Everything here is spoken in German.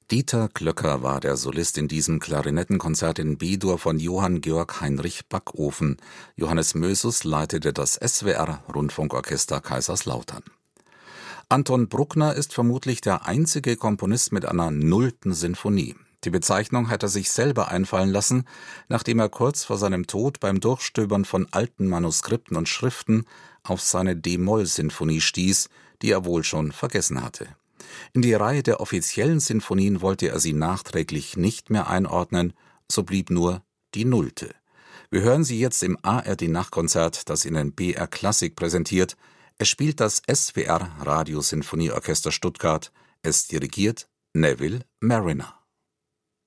Dieter Glöcker war der Solist in diesem Klarinettenkonzert in B-Dur von Johann Georg Heinrich Backofen. Johannes Mösus leitete das SWR-Rundfunkorchester Kaiserslautern. Anton Bruckner ist vermutlich der einzige Komponist mit einer 0. Sinfonie. Die Bezeichnung hat er sich selber einfallen lassen, nachdem er kurz vor seinem Tod beim Durchstöbern von alten Manuskripten und Schriften auf seine d-Moll-Sinfonie stieß, die er wohl schon vergessen hatte. In die Reihe der offiziellen Sinfonien wollte er sie nachträglich nicht mehr einordnen, so blieb nur die 0. Wir hören sie jetzt im ARD-Nachtkonzert, das Ihnen BR Klassik präsentiert. Es spielt das SWR Radiosinfonieorchester Stuttgart. Es dirigiert Neville Marriner.